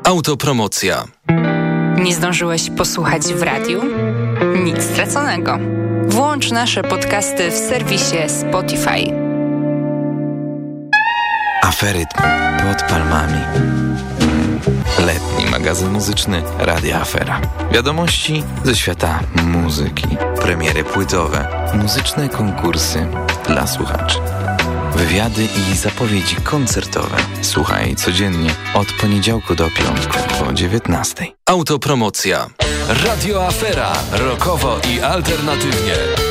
Autopromocja. Nie zdążyłeś posłuchać w radiu? Nic straconego. Włącz nasze podcasty w serwisie Spotify. Aferytm pod palmami. Letni magazyn muzyczny Radia Afera. Wiadomości ze świata muzyki. Premiery płytowe. Muzyczne konkursy dla słuchaczy. Wywiady i zapowiedzi koncertowe. Słuchaj codziennie od poniedziałku do piątku po 19:00. Autopromocja. Radio Afera. Rockowo i alternatywnie.